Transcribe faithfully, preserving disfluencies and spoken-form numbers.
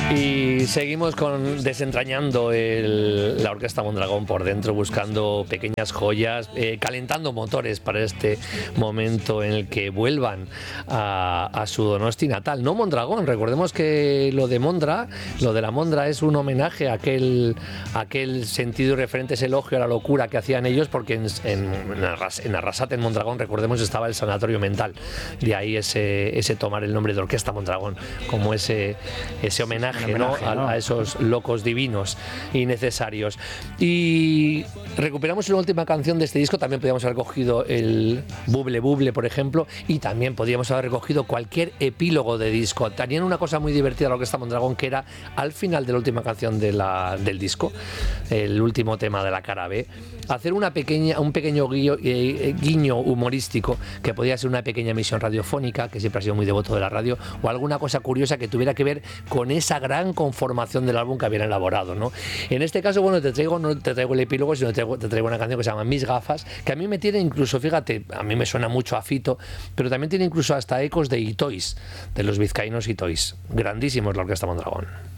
Y seguimos con desentrañando el, la Orquesta Mondragón por dentro, buscando pequeñas joyas, eh, calentando motores para este momento en el que vuelvan a, a su Donosti natal. No Mondragón, recordemos que lo de Mondra, lo de la Mondra es un homenaje a aquel, a aquel sentido y referente, ese elogio a la locura que hacían ellos, porque en, en, en, Arras, en Arrasate, en Mondragón, recordemos, estaba el sanatorio mental. De ahí ese, ese tomar el nombre de Orquesta Mondragón, como ese, ese homenaje, homenaje, ¿no? A, a esos locos divinos y necesarios. Y recuperamos una última canción de este disco. También podríamos haber cogido el Buble Buble, por ejemplo, y también podríamos haber recogido cualquier epílogo de disco. Tenían una cosa muy divertida la Orquesta Mondragón, que era al final de la última canción de la, del disco, el último tema de la cara B, hacer una pequeña, un pequeño guiño, eh, guiño humorístico, que podía ser una pequeña emisión radiofónica, que siempre ha sido muy devoto de la radio, o alguna cosa curiosa que tuviera que ver con esa gran conformación del álbum que habían elaborado, ¿no? En este caso, bueno, te traigo, no te traigo el epílogo, sino te traigo, te traigo una canción que se llama Mis Gafas, que a mí me tiene incluso, fíjate, a mí me suena mucho a Fito, pero también tiene incluso hasta ecos de Itois, de los vizcaínos Itois. Grandísimos la Orquesta Mondragón.